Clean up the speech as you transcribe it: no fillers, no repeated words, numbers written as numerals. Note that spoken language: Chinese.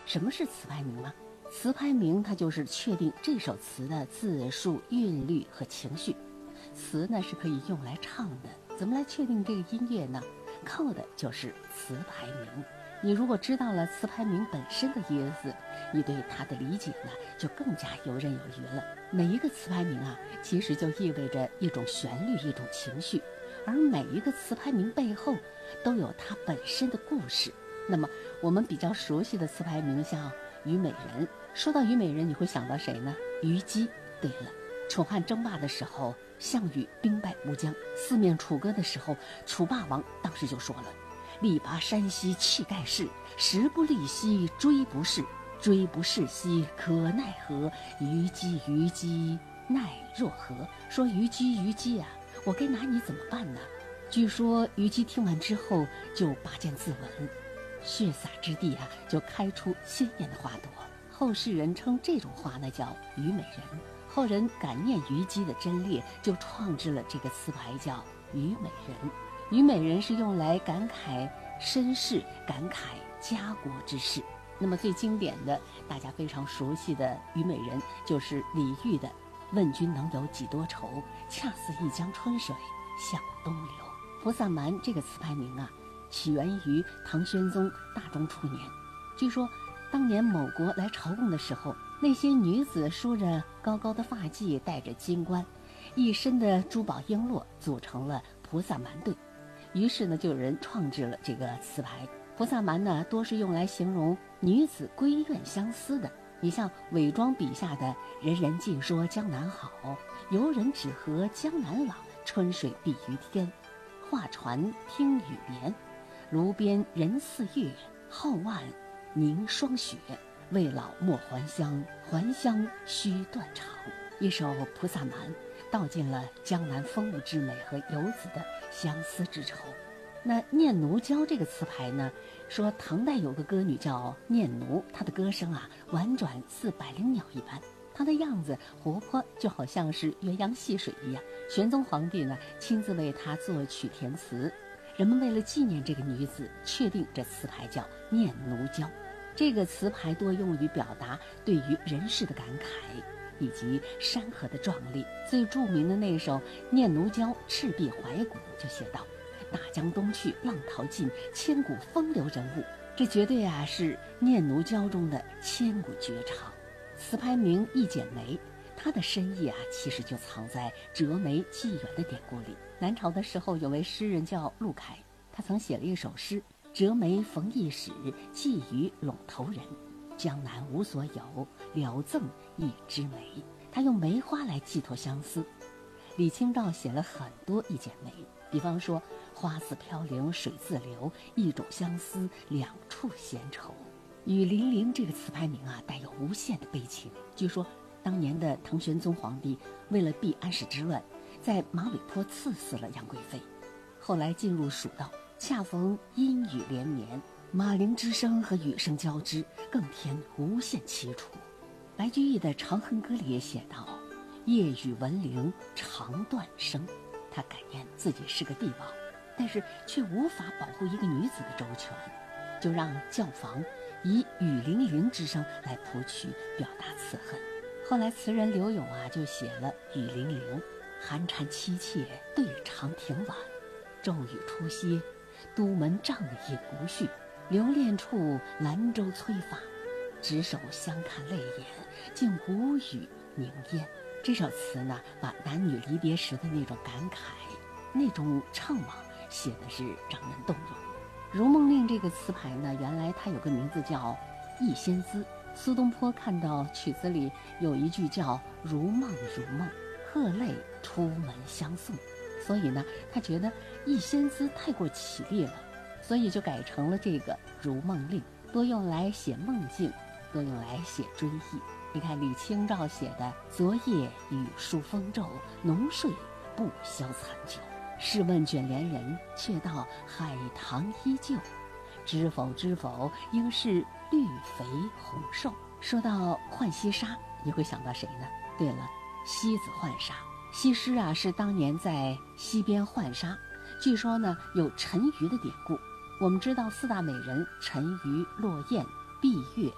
什么是词牌名呢？词牌名它就是确定这首词的字数、韵律和情绪。词呢是可以用来唱的，怎么来确定这个音乐呢？靠的就是词牌名。你如果知道了词牌名本身的意思，你对它的理解呢就更加游刃有余了。每一个词牌名啊，其实就意味着一种旋律、一种情绪，而每一个词牌名背后都有它本身的故事。那么我们比较熟悉的词牌名像虞美人，说到虞美人，你会想到谁呢？虞姬。对了，楚汉争霸的时候，项羽兵败吴江，四面楚歌的时候，楚霸王当时就说了：力拔山兮气盖世，时不利兮骓不逝，骓不逝兮可奈何，虞姬虞姬奈若何。说虞姬啊，我该拿你怎么办呢？据说虞姬听完之后就拔剑自刎，血洒之地啊，就开出鲜艳的花朵。后世人称这种花呢叫虞美人。后人感念虞姬的贞烈，就创制了这个词牌叫虞美人。虞美人是用来感慨身世、感慨家国之事。那么最经典的，大家非常熟悉的虞美人，就是李煜的“问君能有几多愁，恰似一江春水向东流”。菩萨蛮这个词牌名啊，起源于唐玄宗大中初年。据说当年某国来朝贡的时候，那些女子梳着高高的发髻，戴着金冠，一身的珠宝璎珞，组成了菩萨蛮队。于是呢，就有人创制了这个词牌。菩萨蛮呢，多是用来形容女子闺怨相思的。你像韦庄笔下的“人人尽说江南好，游人只合江南老。春水碧于天，画船听雨眠。炉边人似月，皓腕凝霜雪。未老莫还乡，还乡须断肠。”一首《菩萨蛮》道尽了江南风物之美和游子的相思之愁。那念奴娇这个词牌呢，说唐代有个歌女叫念奴，她的歌声啊婉转似百灵鸟一般，她的样子活泼，就好像是鸳鸯戏水一样。玄宗皇帝呢亲自为她作曲填词，人们为了纪念这个女子，确定这词牌叫念奴娇。这个词牌多用于表达对于人世的感慨以及山河的壮丽。最著名的那首《念奴娇·赤壁怀古》就写道：大江东去，浪淘尽，千古风流人物。这绝对啊是念奴娇中的千古绝唱。词牌名一剪梅，它的深意啊其实就藏在折梅寄远的典故里。南朝的时候有位诗人叫陆凯，他曾写了一首诗：折梅逢驿使，寄于陇头人。江南无所有，了赠一枝梅。他用梅花来寄托相思。李清照写了很多一剪梅，比方说花自飘零水自流，一种相思两处闲愁。雨霖铃这个词牌名啊，带有无限的悲情。据说当年的唐玄宗皇帝为了避安史之乱，在马嵬坡赐死了杨贵妃。后来进入蜀道，恰逢阴雨连绵，马铃之声和雨声交织，更添无限凄楚。白居易的《长恨歌》里也写道：夜雨闻铃肠断声。他感念自己是个帝王，但是却无法保护一个女子的周全，就让教坊以雨霖铃之声来谱曲表达此恨。后来词人柳永啊就写了《雨霖铃》：寒蝉凄切对长亭晚，骤雨初歇，都门帐饮无绪。留恋处兰舟催发，执手相看泪眼，竟无语凝噎。这首词呢，把男女离别时的那种感慨、那种怅惘写的是让人动容。如梦令这个词牌呢，原来它有个名字叫忆仙姿。苏东坡看到曲子里有一句叫如梦如梦，鹤泪出门相送，所以呢，他觉得忆仙姿太过绮丽了，所以就改成了这个如梦令，多用来写梦境，多用来写追忆。你看李清照写的昨夜雨疏风骤，浓睡不消残酒。试问卷帘人，却道海棠依旧。知否知否，应是绿肥红瘦。说到浣溪沙，你会想到谁呢？对了，西子浣纱。西施啊，是当年在溪边浣纱，据说呢有沉鱼的典故。我们知道四大美人沉鱼、落雁、闭月、